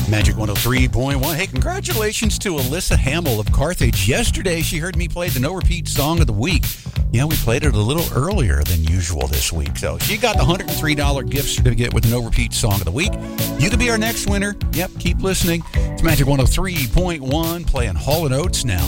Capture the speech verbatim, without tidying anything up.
Magic one oh three point one. Hey, congratulations to Alyssa Hamill of Carthage. Yesterday, she heard me play the No Repeat Song of the Week. Yeah, we played it a little earlier than usual this week. So she got the one hundred three dollars gift certificate with the No Repeat Song of the Week. You could be our next winner. Yep, keep listening. It's Magic one oh three point one playing Hall and Oates now.